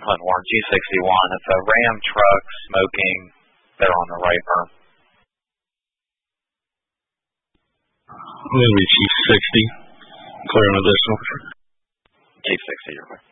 Hunt Warren G61. It's a Ram truck, smoking. They're on the right berm. Maybe Chief 60. Clear an additional. Chief 60, you're clear.